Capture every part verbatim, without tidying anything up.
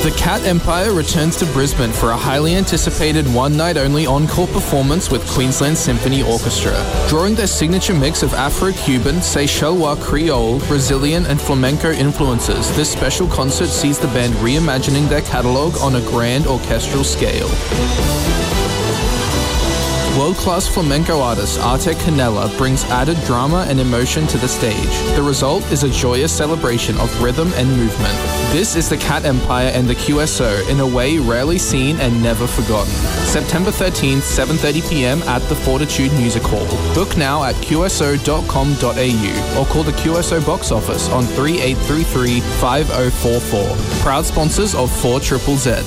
The Cat Empire returns to Brisbane for a highly anticipated one-night-only encore performance with Queensland Symphony Orchestra. Drawing their signature mix of Afro-Cuban, Seychellois Creole, Brazilian and flamenco influences, this special concert sees the band reimagining their catalogue on a grand orchestral scale. World-class flamenco artist Arte Canella brings added drama and emotion to the stage. The result is a joyous celebration of rhythm and movement. This is the Cat Empire and the Q S O in a way rarely seen and never forgotten. September thirteenth, seven thirty p m at the Fortitude Music Hall. Book now at q s o dot com dot a u or call the Q S O box office on three eight three three, five oh four four. Proud sponsors of four Z Z Z.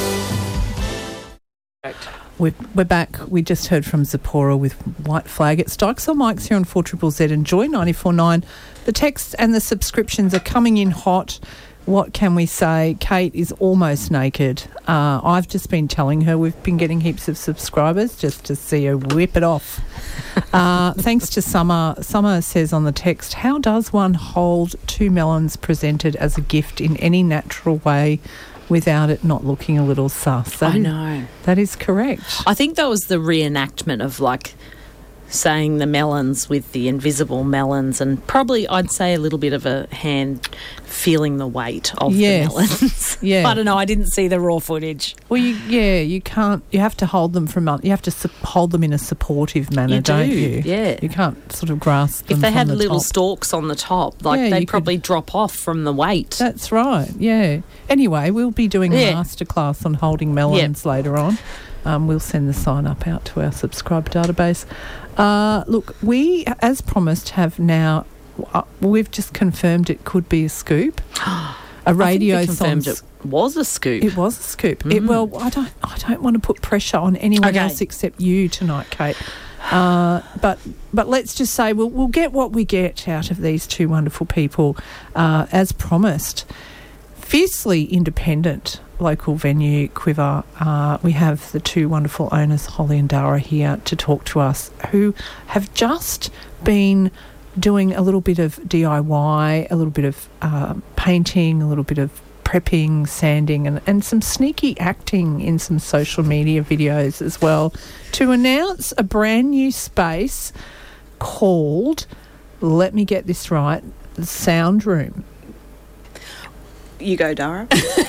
We're, we're back. We just heard from Zipporah with White Flag. It's Dykes on Mics here on four Z Z Z and Joy ninety-four point nine. The texts and the subscriptions are coming in hot. What can we say? Kate is almost naked. Uh, I've just been telling her we've been getting heaps of subscribers just to see her whip it off. Uh, thanks to Summer. Summer says on the text, how does one hold two melons presented as a gift in any natural way without it not looking a little sus? That I is, know. That is correct. I think that was the reenactment of, like, saying the melons with the invisible melons, and probably I'd say a little bit of a hand feeling the weight of Yes. the melons. Yeah. I don't know. I didn't see the raw footage. Well, you, yeah, you can't. You have to hold them from. You have to su- hold them in a supportive manner, You don't do, you? yeah. You can't sort of grasp them. If they from had the little top. stalks on the top, like Yeah, they'd you probably could- drop off from the weight. That's right. Yeah. Anyway, we'll be doing Yeah. a masterclass on holding melons later on. Um, we'll send the sign up out to our subscriber database. Uh, look, we, as promised, have now. Uh, we've just confirmed it could be a scoop. A radio I think we confirmed song. it was a scoop. It was a scoop. It, well, I don't. I don't want to put pressure on anyone Okay. else except you tonight, Kate. Uh, but but let's just say we'll we'll get what we get out of these two wonderful people, uh, as promised. Fiercely independent local venue, Quiver. Uh, we have the two wonderful owners, Holly and Dara, here to talk to us, who have just been doing a little bit of D I Y, a little bit of uh, painting, a little bit of prepping, sanding, and, and some sneaky acting in some social media videos as well, to announce a brand new space called, let me get this right, the Sound Room. You go, Dara.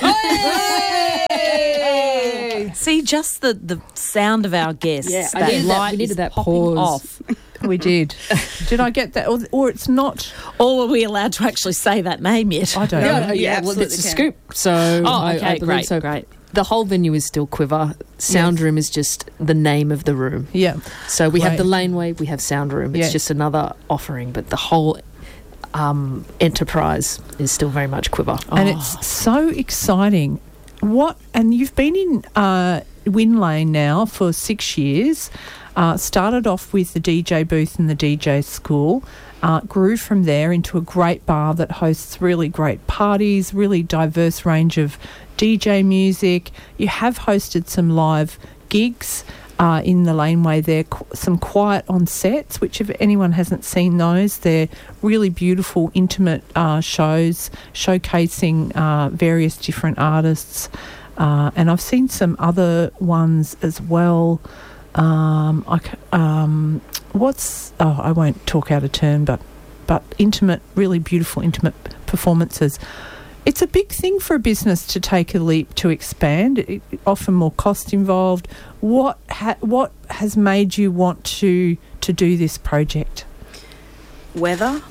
See, just the, the sound of our guests. Yeah, that I needed that- light we needed is that popping pause. off. We did. Did I get that? Or, or it's not. Or are we allowed to actually say that name yet? I don't No, know. no, yeah, well, absolutely it's a can. scoop. So Oh, I, okay, I believe great, so. great. The whole venue is still Quiver. Sound Yes. Room is just the name of the room. Yeah. So we have Great. the laneway, we have Sound Room. It's Yeah. just another offering, but the whole um, enterprise is still very much Quiver. And it's so exciting. What? And you've been in uh, Win Lane now for six years. Uh, started off with the D J booth and the D J school. Uh, grew from there into a great bar that hosts really great parties, really diverse range of D J music. You have hosted some live gigs uh, in the laneway there, qu- some quiet on sets, which if anyone hasn't seen those, they're really beautiful, intimate uh, shows showcasing uh, various different artists. Uh, and I've seen some other ones as well. Um, I, c- um, what's oh I won't talk out of turn, but but intimate, really beautiful, intimate performances. It's a big thing for a business to take a leap to expand. It, often more cost involved. What ha- what has made you want to to do this project? Weather.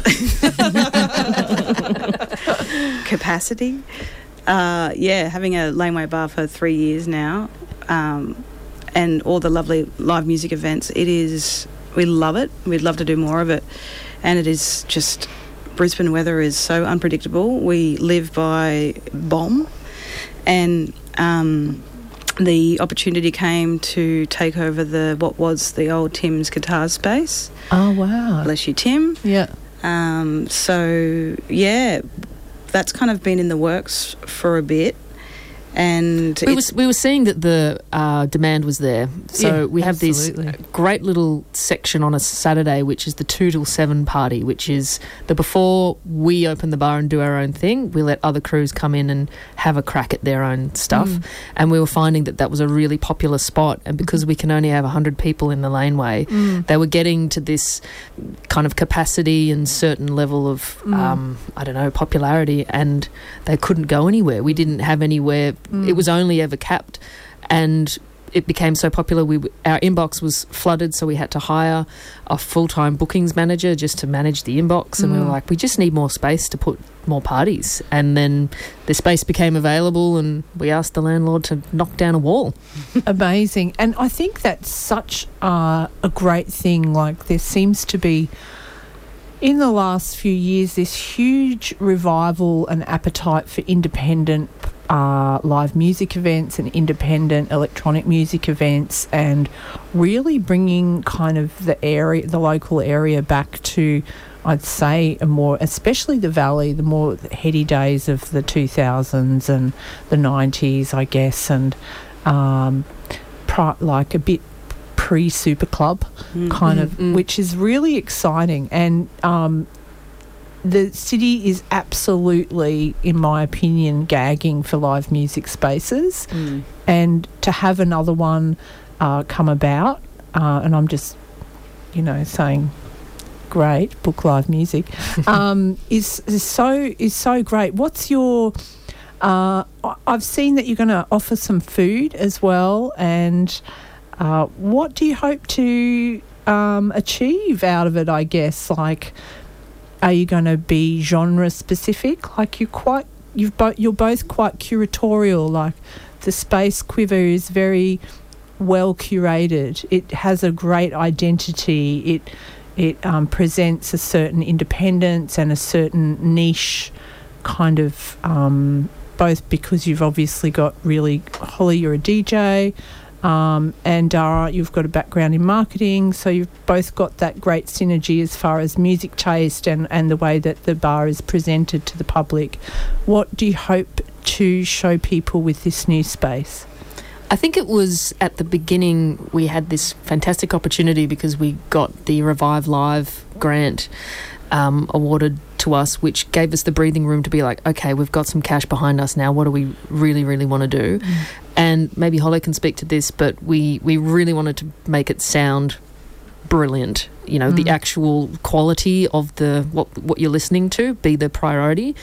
Capacity. Uh, yeah, having a laneway bar for three years now. Um, and all the lovely live music events. It is, we love it. We'd love to do more of it. And it is just, Brisbane weather is so unpredictable. We live by bomb. And um, the opportunity came to take over the what was the old Tim's guitar space. Oh, wow. Bless you, Tim. Yeah. Um, so, yeah, that's kind of been in the works for a bit. And We it's, were, we were seeing that the uh, demand was there. So Yeah, we have absolutely. this great little section on a Saturday, which is the two till seven party, which is the before we open the bar and do our own thing, we let other crews come in and have a crack at their own stuff. Mm. And we were finding that that was a really popular spot. And because we can only have one hundred people in the laneway, Mm. they were getting to this kind of capacity and certain level of, Mm. um, I don't know, popularity, and they couldn't go anywhere. We didn't have anywhere. Mm. It was only ever capped, and it became so popular. We our inbox was flooded, so we had to hire a full-time bookings manager just to manage the inbox. And we were Mm. like, we just need more space to put more parties. And then the space became available, and we asked the landlord to knock down a wall. Amazing. And I think that's such uh, a great thing. Like, there seems to be, in the last few years, this huge revival and appetite for independent uh, live music events and independent electronic music events, and really bringing kind of the area, the local area, back to, I'd say, a more, especially the Valley, the more heady days of the two thousands and the nineties, I guess, and um, pri- like a bit pre-Super Club Mm. kind Mm, of, mm. which is really exciting. And um, the city is absolutely, in my opinion, gagging for live music spaces. Mm. And to have another one uh, come about, uh, and I'm just, you know, saying, great, book live music, um, is, is so is so great. What's your? Uh, I- I've seen that you're going to offer some food as well, and uh, what do you hope to um, achieve out of it? I guess, like, are you going to be genre specific? Like, you're quite, you've both, you're both quite curatorial. Like, the Space Quiver is very well curated. It has a great identity. It it um, presents a certain independence and a certain niche kind of, um, both because you've obviously got really, Holly, you're a D J, um, and Dara, you've got a background in marketing, so you've both got that great synergy as far as music taste and, and the way that the bar is presented to the public. What do you hope to show people with this new space? I think it was at the beginning we had this fantastic opportunity because we got the Revive Live grant um, awarded to us, which gave us the breathing room to be like, okay, we've got some cash behind us now. What do we really, really want to do? Mm. And maybe Holly can speak to this, but we, we really wanted to make it sound brilliant. You know, mm. the actual quality of the what what you're listening to be the priority.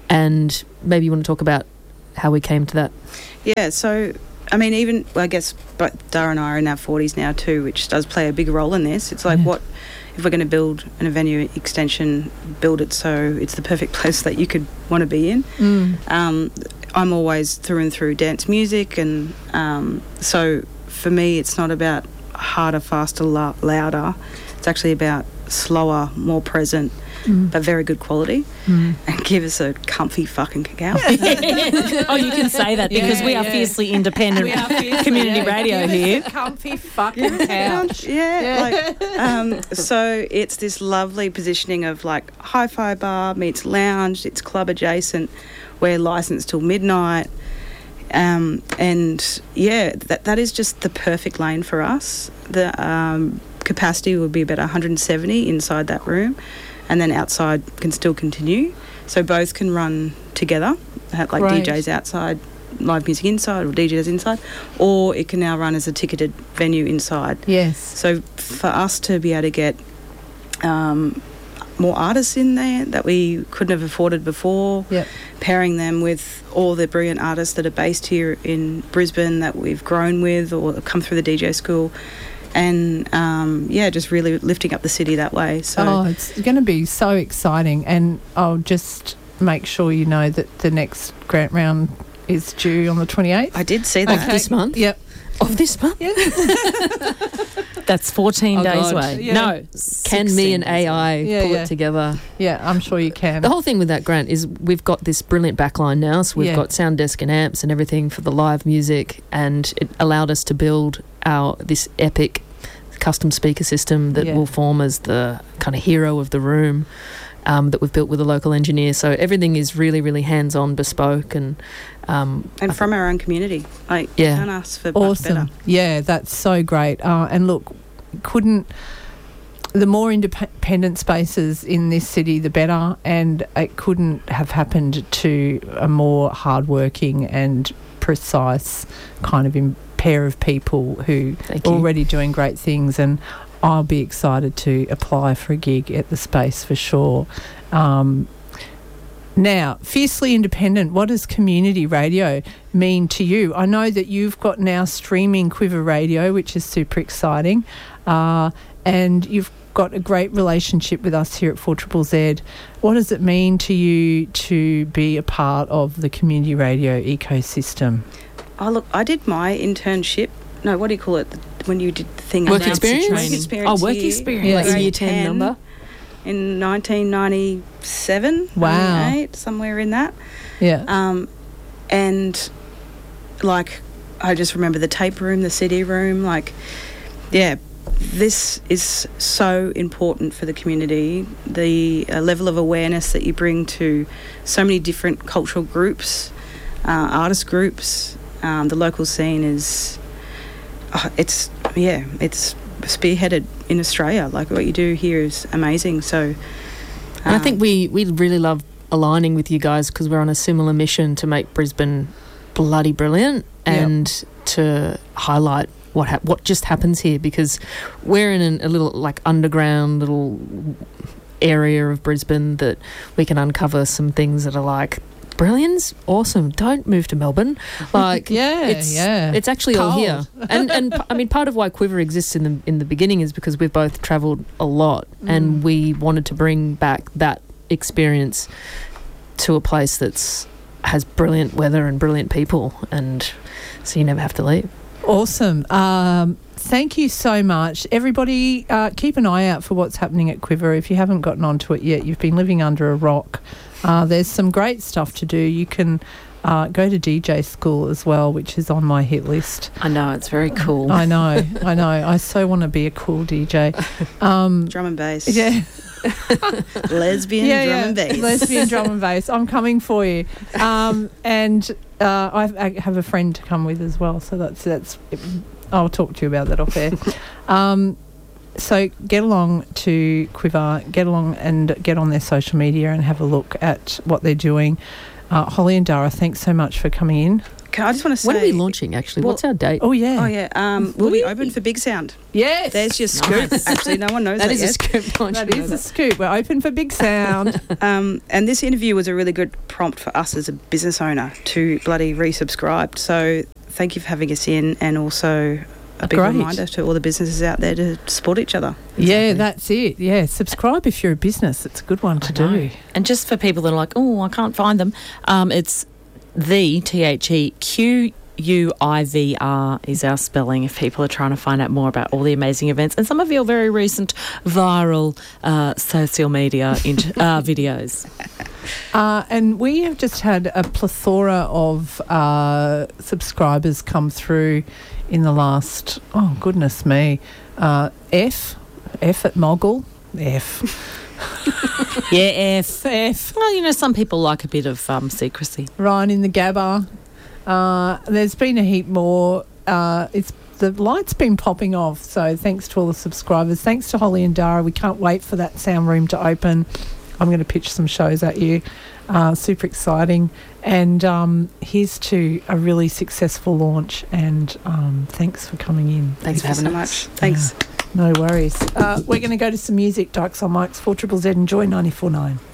And maybe you want to talk about how we came to that. Yeah, so I mean, even, well, I guess both Dara and I are in our forties now too, which does play a big role in this. It's like, Yeah. what, if we're going to build an a venue extension, build it so it's the perfect place that you could want to be in. Mm. Um, I'm always through and through dance music, and um, so for me, it's not about harder, faster, lo- louder. It's actually about slower, more present, Mm. but very good quality, Mm. and give us a comfy fucking cacao. Oh, you can say that because Yeah, we are yeah. fiercely independent We are fiercely, community yeah. radio Give us here. a comfy fucking couch. Yeah, Yeah. like um, so it's this lovely positioning of like hi-fi bar meets lounge. It's club adjacent. We're licensed till midnight, um, and yeah, that that is just the perfect lane for us. The um, capacity would be about one hundred seventy inside that room, and then outside can still continue. So both can run together, have like Great. D Js outside, live music inside, or D Js inside, or it can now run as a ticketed venue inside. Yes. So for us to be able to get um, more artists in there that we couldn't have afforded before, Yep. pairing them with all the brilliant artists that are based here in Brisbane that we've grown with or come through the D J school, and um, yeah, just really lifting up the city that way. So Oh, it's going to be so exciting, and I'll just make sure you know that the next grant round is due on the twenty-eighth. I did see that. Of this month? Yep. Of this month? That's fourteen Oh, days God. away. Yeah. No, Can me and A I Yeah, pull yeah. it together? Yeah, I'm sure you can. The whole thing with that grant is we've got this brilliant backline now, so we've Yeah. got sound desk and amps and everything for the live music, and it allowed us to build our this epic custom speaker system that Yeah. will form as the kind of hero of the room. Um, that we've built with a local engineer. So everything is really, really hands-on, bespoke, and um, And from our own community. Like, Yeah. you can't ask for much Awesome. better. Yeah, that's so great. Uh, and look, couldn't the more independent spaces in this city, the better. And it couldn't have happened to a more hardworking and precise kind of im- pair of people who Thank are you. already doing great things. And I'll be excited to apply for a gig at the space for sure. Um, now, fiercely independent, what does community radio mean to you? I know that you've got now streaming Quiver Radio, which is super exciting, uh, and you've got a great relationship with us here at four Z Z Z. What does it mean to you to be a part of the community radio ecosystem? Oh, look, I did my internship. No, what do you call it? When you did the thing. Work announced- experience? Work experience. Oh, work here, experience. Yeah. Like a grade year ten number? In nineteen ninety-seven, Wow. ninety-eight, somewhere in that. Yeah. Um, and, like, I just remember the tape room, the C D room. Like, yeah, this is so important for the community. The uh, level of awareness that you bring to so many different cultural groups, uh, artist groups, um, the local scene is, uh, it's, yeah, it's spearheaded in Australia. Like, what you do here is amazing. So, And I um, think we, we really love aligning with you guys because we're on a similar mission to make Brisbane bloody brilliant and to highlight what ha- what just happens here, because we're in an, a little like underground little area of Brisbane that we can uncover some things that are like, brilliance, awesome, don't move to Melbourne. Like, Yeah, it's, yeah. it's actually all Cold. here. And and I mean, part of why Quiver exists in the in the beginning is because we've both travelled a lot, and we wanted to bring back that experience to a place that's has brilliant weather and brilliant people, and so you never have to leave. Awesome. Um, thank you so much. Everybody, uh, keep an eye out for what's happening at Quiver. If you haven't gotten onto it yet, you've been living under a rock. Uh, there's some great stuff to do. You can uh, go to D J school as well, which is on my hit list. I know, it's very cool. I know, I know. I so want to be a cool D J. Um, drum and bass. yeah. Lesbian yeah, drum yeah. and bass. Lesbian drum and bass. I'm coming for you. Um, and uh, I, I have a friend to come with as well, so that's that's. I'll talk to you about that off air. Um, so get along to Quiver, get along and get on their social media and have a look at what they're doing. Uh, Holly and Dara, thanks so much for coming in. Can I just want to say... When are we launching, actually? well- What's our date? Oh yeah, Oh, yeah. Um, we'll be open for Big Sound. yes, There's your scoop. Actually, no one knows that, that is yet. a scoop. Don't that you know is a scoop. We're open for Big Sound. Um, and this interview was a really good prompt for us as a business owner to bloody resubscribe. So thank you for having us in, and also a big Great. reminder to all the businesses out there to support each other. Yeah, that's it. Yeah, subscribe if you're a business. It's a good one to do. And just for people that are like, oh, I can't find them, um, it's the T H E Q U I V R is our spelling if people are trying to find out more about all the amazing events and some of your very recent viral uh, social media int- uh, videos. Uh, and we have just had a plethora of uh, subscribers come through in the last, oh, goodness me, uh, F, F at Moggle, F. Yeah, F. F. Well, you know, some people like a bit of um, secrecy. Ryan in the Gabba. Uh, there's been a heap more. Uh, it's the light's been popping off, so thanks to all the subscribers. Thanks to Holly and Dara. We can't wait for that sound room to open. I'm going to pitch some shows at you. Uh, super exciting. And um, here's to a really successful launch. And um, thanks for coming in. Thanks for Thank you having so us. much. Thanks. No worries. Uh, we're going to go to some music. Dykes on Mike's four Z Z Z. Enjoy ninety-four point nine.